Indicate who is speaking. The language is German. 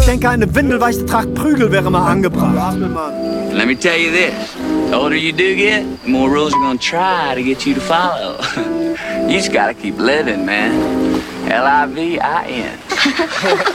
Speaker 1: Denke, eine windelweiche Tracht Prügel wäre mal angebracht.
Speaker 2: Let me tell you this. The older you do get, the more rules are gonna try to get you to follow. You just gotta keep living, man. Livin.